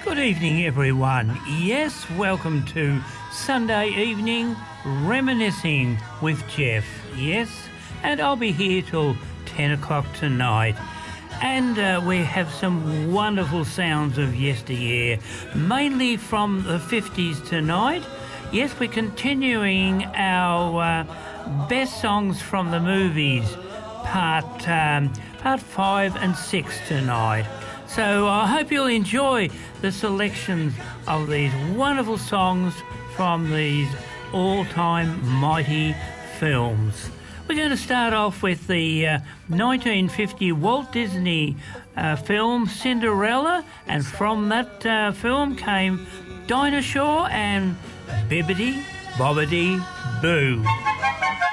Good evening, everyone. Yes, welcome to Sunday evening reminiscing with Jeff. Yes, and I'll be here till 10 o'clock tonight. And we have some wonderful sounds of yesteryear, mainly from the 50s tonight. Yes, we're continuing our best songs from the movies, part 5 and 6 tonight. So I hope you'll enjoy the selections of these wonderful songs from these all-time mighty films. We're going to start off with the 1950 Walt Disney film Cinderella, and from that film came Dinah Shore and Bibbidi Bobbidi Boo.